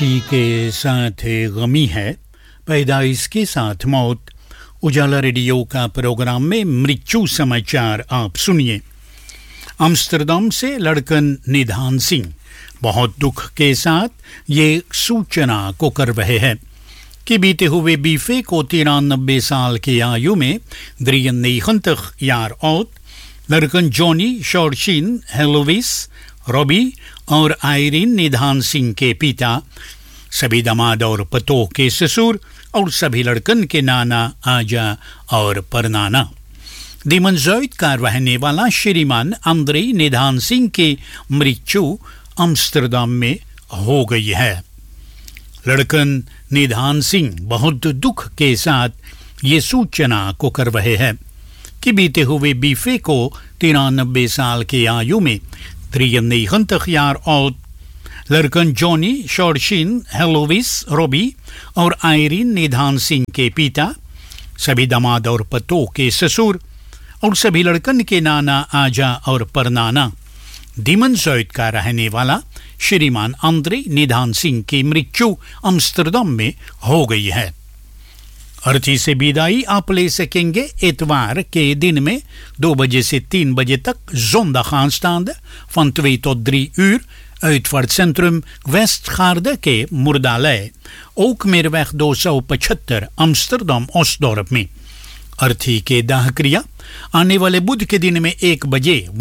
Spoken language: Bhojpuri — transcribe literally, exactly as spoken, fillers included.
खुशी के साथ गमी है, पैदाइश के साथ मौत। उजाला रेडियो का प्रोग्राम में मृत्यु समाचार आप सुनिए। अम्स्टरडम से लड़कन निधान सिंह बहुत दुख के साथ ये सूचना को कर रहे हैं कि बीते हुए बीफे को तिरानबे साल की आयु में drieënnegentig jaar oud लड़कन जॉनी शॉर्शिन हेलोविस रॉबी और आयरीन निधान सिंह के पिता, सभी दामाद और पतोह के ससुर और सभी लड़कन के नाना, आजा और परनाना। दीमनज़ोइड का रहने वाला श्रीमान अंद्रे निधान सिंह की मृत्यु अम्स्टरडम में हो गई है। लड़कन निधान सिंह बहुत दुख के साथ ये सूचना को कर रहे हैं कि बीते हुए बीफे को तिरानबे साल की आयु में drieënnegentig jaar oud लड़कन जॉनी शॉर्शिन हेलोविस रॉबी और आयरीन निधान सिंह के पिता, सभी दामाद और पतोह के ससुर और सभी लड़कन के नाना, आजा और परनाना। दीमनज़ोइड का रहने वाला श्रीमान अंद्रे निधान सिंह की मृत्यु अम्स्टरडम में हो गई है। अर्थी से विदाई आप ले सकेंगे इतवार के दिन में दो बजे से तीन बजे तक zondag aanstaande van twee tot drie uur uitvaartcentrum Westgaarde के मुर्दालय ook meerweg दो सौ पचहत्तर अम्स्टरडम ओसडोर्प में। अर्थी के दाह क्रिया आने वाले बुध के दिन में एक बजे